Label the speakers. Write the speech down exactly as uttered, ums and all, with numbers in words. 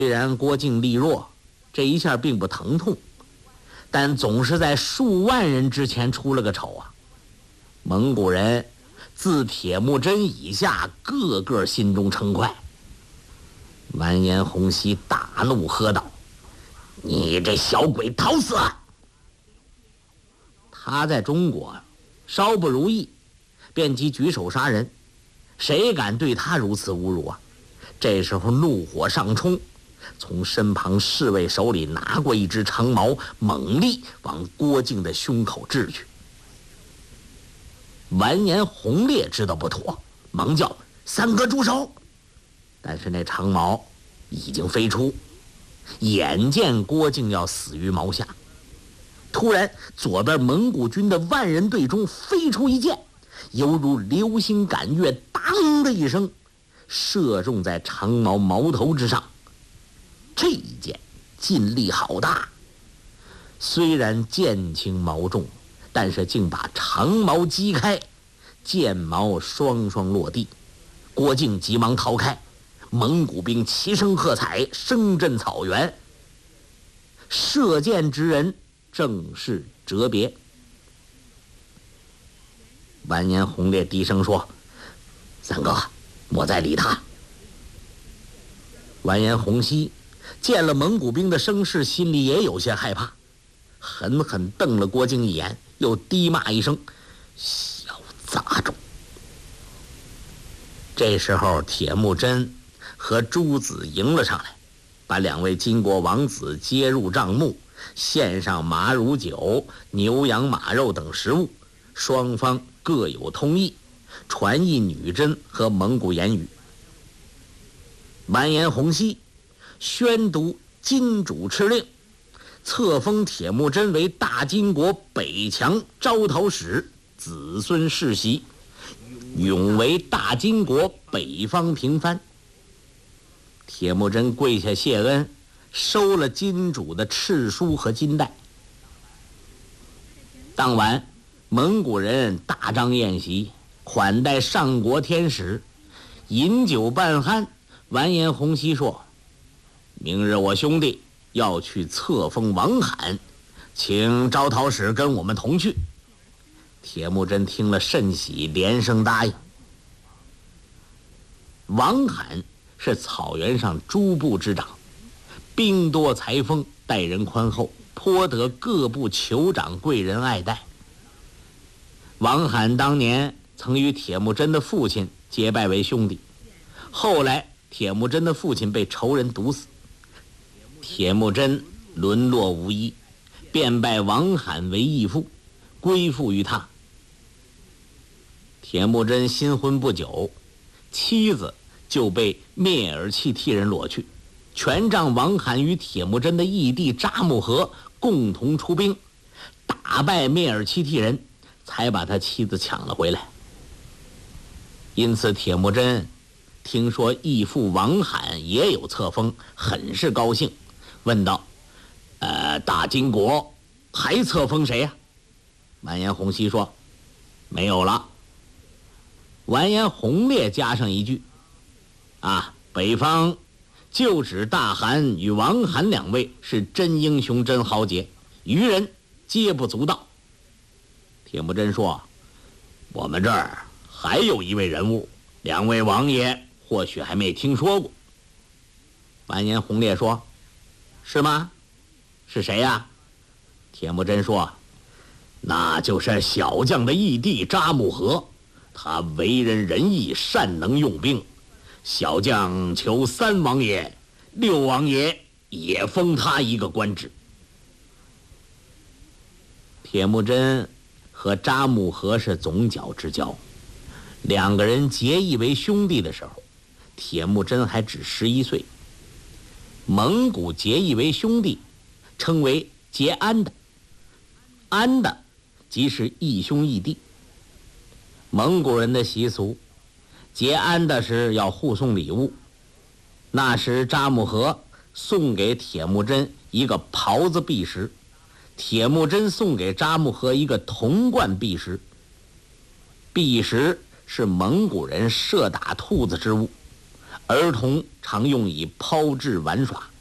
Speaker 1: 虽然郭靖力弱，这一下并不疼痛，但总是在数万人之前出了个丑啊。蒙古人自铁木真以下，个个心中称快。完颜洪熙大怒喝道：“你这小鬼，逃死！”他在中国稍不如意，便即举手杀人，谁敢对他如此侮辱啊？这时候怒火上冲，从身旁侍卫手里拿过一支长矛，猛力往郭靖的胸口掷去。完颜洪烈知道不妥，忙叫：“三哥住手！”但是那长矛已经飞出，眼见郭靖要死于矛下。突然左边蒙古军的万人队中飞出一箭，犹如流星赶月，当的一声射中在长矛矛头之上。这一箭劲力好大，虽然剑轻矛重，但是竟把长矛击开，剑矛双双落地。郭靖急忙逃开，蒙古兵齐声喝彩，声震草原。射箭之人正是哲别。完颜洪烈低声说：“三哥，莫再理他。”完颜洪熙见了蒙古兵的声势，心里也有些害怕，狠狠瞪了郭靖一眼，又低骂一声：“小杂种！”这时候铁木真和朱子迎了上来，把两位金国王子接入帐幕，献上马乳酒、牛羊马肉等食物，双方各有通议，传译女真和蒙古言语。完颜洪熙宣读金主敕令，册封铁木真为大金国北强招讨使，子孙世袭，永为大金国北方平藩。铁木真跪下谢恩，收了金主的敕书和金带。当晚蒙古人大张宴席，款待上国天使，饮酒半酣。完颜洪熙说：“明日我兄弟要去册封王罕，请招讨使跟我们同去。”铁木真听了甚喜，连声答应。王罕是草原上诸部之长，兵多财丰，待人宽厚，颇得各部酋长贵人爱戴。王罕当年曾与铁木真的父亲结拜为兄弟，后来铁木真的父亲被仇人毒死，铁木真沦落无依，便拜王罕为义父，归附于他。铁木真新婚不久，妻子就被蔑尔契替人裸去，全仗王罕与铁木真的义弟扎木合共同出兵，打败蔑尔契替人，才把他妻子抢了回来。因此铁木真听说义父王罕也有册封，很是高兴，问道：“呃，大金国还册封谁呀？”完颜洪熙说：“没有了。”完颜洪烈加上一句：“啊，北方就指大汗与王罕两位是真英雄真豪杰，余人皆不足道。”铁木真说：“我们这儿还有一位人物，两位王爷或许还没听说过。”完颜洪烈说：“是吗？是谁呀？”铁木真说：“那就是小将的义弟扎木合，他为人仁义，善能用兵。小将求三王爷、六王爷也封他一个官职。”铁木真和扎木合是总角之交，两个人结义为兄弟的时候，铁木真还只十一岁。蒙古结义为兄弟，称为结安的，安的即是义兄义弟。蒙古人的习俗，结安的时要互送礼物。那时扎木合送给铁木真一个袍子璧石，铁木真送给扎木合一个铜冠璧石。璧石是蒙古人射打兔子之物， 儿童常用以抛掷玩耍。